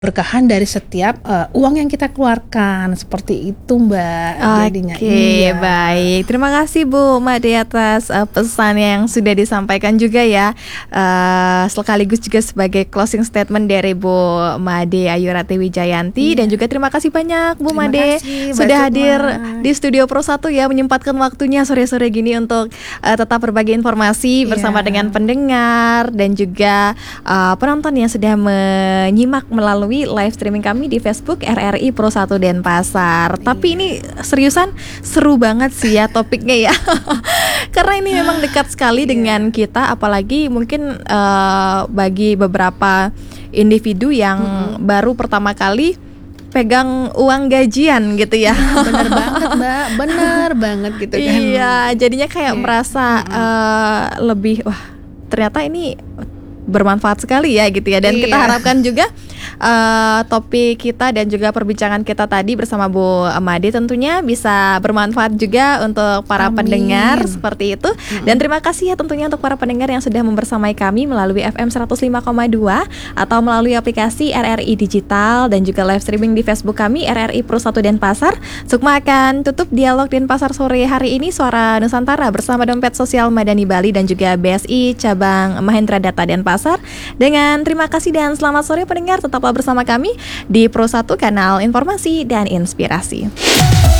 berkahan dari setiap uang yang kita keluarkan, seperti itu Mbak. Jadinya Oke, baik. Terima kasih Bu Made atas pesan yang sudah disampaikan juga ya. Sekaligus juga sebagai closing statement dari Bu Made Ayurati Wijayanti. Dan juga terima kasih banyak Bu Made sudah hadir di Studio Pro 1 ya, menyempatkan waktunya sore-sore gini untuk tetap berbagi informasi bersama dengan pendengar dan juga penonton yang sudah menyimak melalui live streaming kami di Facebook RRI Pro 1 Denpasar. Tapi ini seriusan seru banget sih ya topiknya ya. Karena ini memang dekat sekali dengan kita, apalagi mungkin bagi beberapa individu yang baru pertama kali pegang uang gajian gitu ya. Bener banget Mbak, bener banget gitu kan. Iya, jadinya kayak merasa lebih wah ternyata ini bermanfaat sekali ya gitu ya. Dan kita harapkan juga topik kita dan juga perbincangan kita tadi bersama Bu Made tentunya bisa bermanfaat juga untuk para pendengar seperti itu. Dan terima kasih ya tentunya untuk para pendengar yang sudah membersamai kami melalui FM 105,2 atau melalui aplikasi RRI Digital dan juga live streaming di Facebook kami RRI Pro 1 Denpasar. Sukma akan tutup dialog Denpasar sore hari ini Suara Nusantara bersama Dompet Sosial Madani Bali dan juga BSI Cabang Mahendra Data Denpasar. Dengan terima kasih dan selamat sore pendengar, tetaplah bersama kami di Pro 1 Kanal Informasi dan Inspirasi.